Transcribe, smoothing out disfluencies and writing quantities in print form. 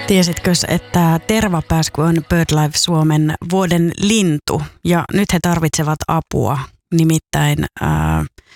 Tiesitkö, että tervapääsky on BirdLife Suomen vuoden lintu ja nyt he tarvitsevat apua. Nimittäin